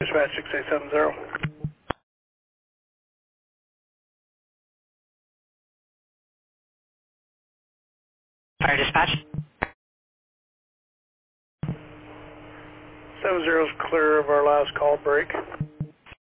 Dispatch 6870. Fire dispatch. 70 is clear of our last call break.